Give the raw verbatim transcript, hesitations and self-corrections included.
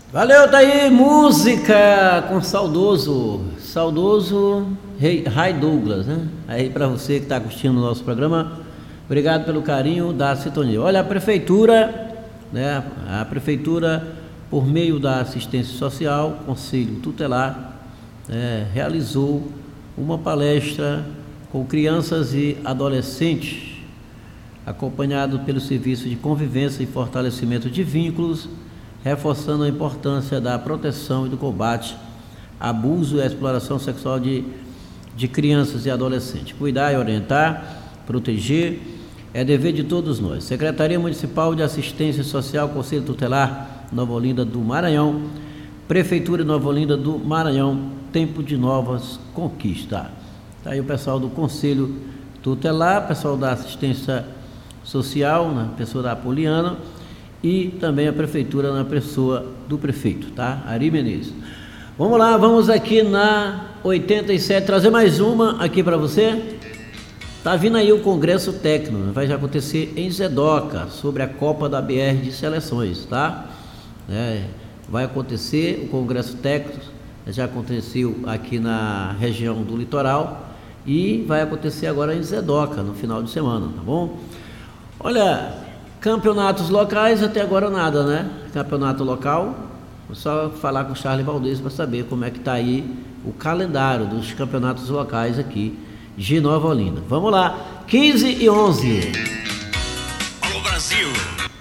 Valeu, tá aí, música com saudoso, saudoso Rei Ray Douglas, né? Aí para você que está curtindo o nosso programa, obrigado pelo carinho da sintonia. Olha, a prefeitura, né? A prefeitura, por meio da assistência social, Conselho Tutelar, né, realizou uma palestra com crianças e adolescentes, acompanhado pelo Serviço de Convivência e Fortalecimento de Vínculos, reforçando a importância da proteção e do combate ao abuso e à exploração sexual de, de crianças e adolescentes. Cuidar e orientar, proteger, é dever de todos nós. Secretaria Municipal de Assistência Social, Conselho Tutelar, Nova Olinda do Maranhão, Prefeitura de Nova Olinda do Maranhão, tempo de novas conquistas. Está aí o pessoal do Conselho Tutelar, pessoal da Assistência Social, na pessoa da Apoliana, e também a prefeitura na pessoa do prefeito, tá? Ari Menezes. Vamos lá, vamos aqui na oitenta e sete, trazer mais uma aqui para você. Tá vindo aí o Congresso Técnico, vai já acontecer em Zedoca, sobre a Copa da B R de Seleções, tá? É, vai acontecer o Congresso Técnico, já aconteceu aqui na região do litoral e vai acontecer agora em Zedoca, no final de semana, tá bom? Olha, campeonatos locais, até agora nada, né? Campeonato local, vou só falar com o Charles Valdez para saber como é que está aí o calendário dos campeonatos locais aqui de Nova Olinda. Vamos lá, quinze e onze. Alô Brasil,